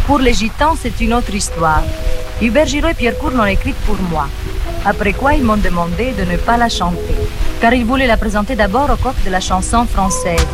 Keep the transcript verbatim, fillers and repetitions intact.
Pour les gitans, c'est une autre histoire. Hubert Giraud et Pierre Cour l'ont écrite pour moi. Après quoi, ils m'ont demandé de ne pas la chanter, car ils voulaient la présenter d'abord au coq de la chanson française.